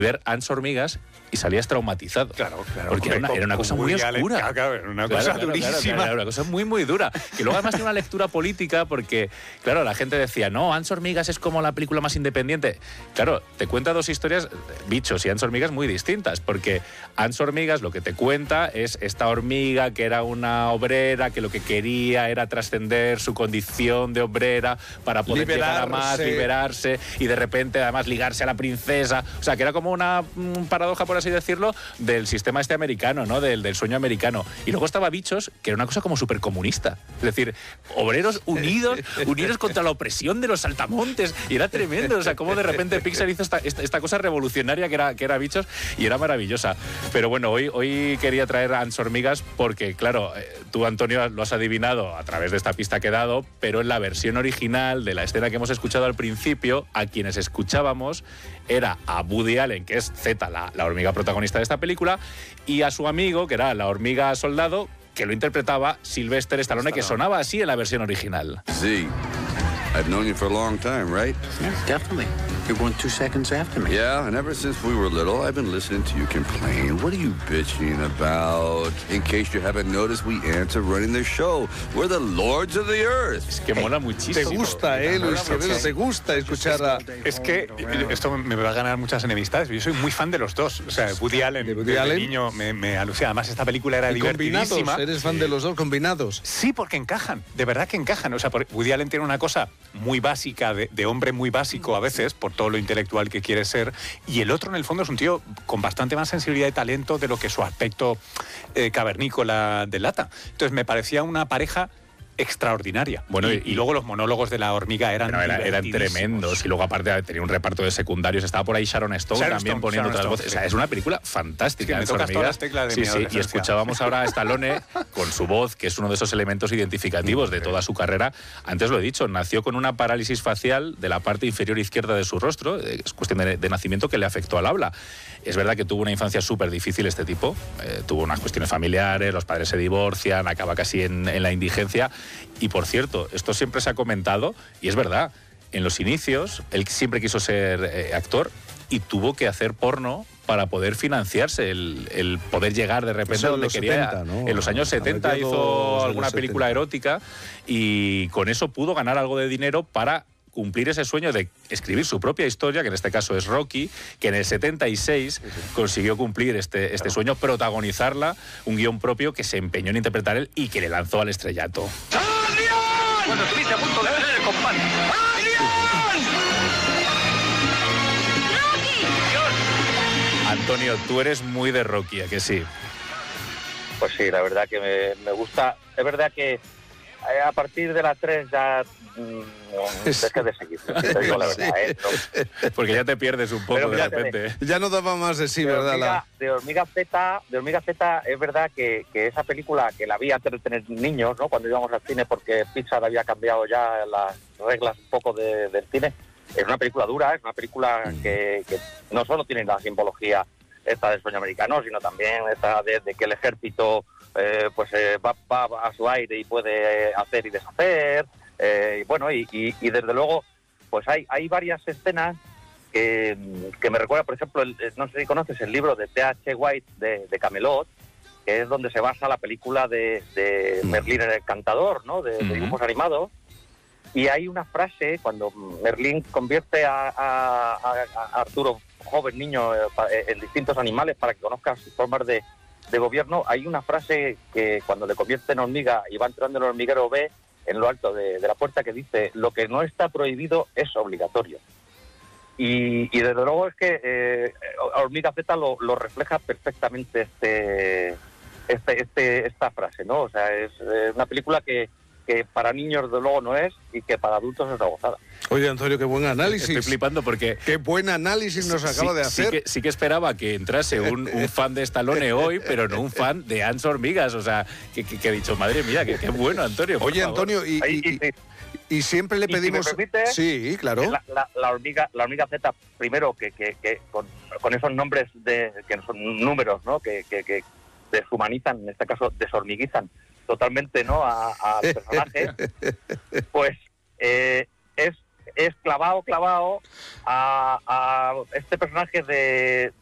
ver Ants Hormigas y salías traumatizado. Claro. Porque era una cosa muy oscura. Era una cosa durísima. Era una cosa muy, muy dura. Que luego además tiene una lectura política porque, claro, la gente decía, no, Ants Hormigas es como la película más independiente. Claro, te cuenta dos historias, Bichos y Ants Hormigas, muy distintas, porque Ants Hormigas lo que te cuenta es esta hormiga que era una obrera, que lo que quería era trascender su condición de obrera para poder llegar a más, liberarse y de repente además ligarse a la princesa. O sea, que era como una paradoja, por así decirlo, del sistema este americano, ¿no? Del sueño americano. Y luego estaba Bichos, que era una cosa como súper comunista. Es decir, obreros unidos contra la opresión de los saltamontes. Y era tremendo. O sea, cómo de repente Pixar hizo esta cosa revolucionaria que era Bichos y era maravillosa. Pero bueno, hoy quería traer a Ants Hormigas porque, claro, tú, Antonio, lo has adivinado a través de esta pista que he dado, pero en la versión original de la escena que hemos escuchado al principio, a quienes escuchábamos era a Woody Allen, que es Zeta, la hormiga protagonista de esta película, y a su amigo, que era la hormiga soldado, que lo interpretaba Sylvester Stallone, que sonaba así en la versión original. Sí. I've known you for a long time, right? Yeah, definitely. You're 1 2 seconds after me. Yeah, and ever since we were little, I've been listening to you complain. What are you bitching about? In case you haven't noticed, we answer running the show. We're the lords of the earth. Es que mola muchísimo. Te gusta, Luis Quevedo, te gusta escuchar a... Es que esto me va a ganar muchas enemistades. Yo soy muy fan de los dos. O sea, Woody Allen, de niño, me alucina. Además, esta película era divertidísima. ¿Eres fan de los dos combinados? Sí, porque encajan. De verdad que encajan. O sea, Woody Allen tiene una cosa muy básica, de hombre muy básico a veces, por todo lo intelectual que quiere ser, y el otro en el fondo es un tío con bastante más sensibilidad y talento de lo que su aspecto cavernícola delata. Entonces me parecía una pareja extraordinaria. Bueno, y luego los monólogos de la hormiga eran tremendos, y luego aparte tenía un reparto de secundarios, estaba por ahí Sharon Stone también poniendo otras voces. O sea, es una película fantástica. Me tocas todas las teclas de mi y escuchábamos ahora a Stallone con su voz, que es uno de esos elementos identificativos de toda su carrera. Antes lo he dicho, nació con una parálisis facial de la parte inferior izquierda de su rostro, es cuestión de nacimiento, que le afectó al habla. Es verdad que tuvo una infancia súper difícil este tipo, tuvo unas cuestiones familiares, los padres se divorcian, acaba casi en la indigencia. Y por cierto, esto siempre se ha comentado, y es verdad, en los inicios él siempre quiso ser actor y tuvo que hacer porno para poder financiarse, el poder llegar de repente donde quería. 70, ¿no? En los años 70 hizo alguna película erótica y con eso pudo ganar algo de dinero para cumplir ese sueño de escribir su propia historia, que en este caso es Rocky, que en el 76 consiguió cumplir este sueño, protagonizarla, un guión propio que se empeñó en interpretar él y que le lanzó al estrellato. ¡Adiós! Cuando estuviste a punto de ver el combate. ¡Adiós! ¡Rocky! Antonio, tú eres muy de Rocky, ¿a que sí? Pues sí, la verdad que me gusta. Es verdad que a partir de las 3 ya dejes de seguir. Te digo la verdad, ¿no? Porque ya te pierdes un poco de repente. Ya no daba más de sí, ¿verdad? De Hormiga Z es verdad que esa película, que la vi antes de tener niños, ¿no? Cuando íbamos al cine, porque Pixar había cambiado ya las reglas un poco del cine. Es una película dura, es una película que no solo tiene la simbología esta del sueño americano, sino también esta de que el ejército va a su aire y puede hacer y deshacer. Y bueno, y desde luego, pues hay varias escenas que me recuerda, por ejemplo, no sé si conoces el libro de T.H. White de Camelot, que es donde se basa la película de Merlín el Encantador, ¿no? De dibujos animados. Y hay una frase, cuando Merlín convierte a Arturo, joven niño, en distintos animales para que conozca sus formas de gobierno, hay una frase que cuando le convierte en hormiga y va entrando en el hormiguero, ve en lo alto de la puerta, que dice: lo que no está prohibido es obligatorio. Y desde luego es que Hormiga Z lo refleja perfectamente esta frase, ¿no? O sea, es una película que para niños desde luego no es, y que para adultos es una gozada. Oye, Antonio, qué buen análisis. Estoy flipando porque... Qué buen análisis nos acaba de hacer. Sí que esperaba que entrase un fan de Stallone hoy, pero no un fan de Ants Hormigas. O sea, que he dicho, madre mía, qué bueno, Antonio. Oye, favor. Antonio, y siempre le pedimos... Si me permite, sí, claro. La hormiga Z, primero, que con esos nombres que no son números, ¿no? Que deshumanizan, en este caso deshormiguizan totalmente, ¿no? al personaje, pues es es clavado a este personaje de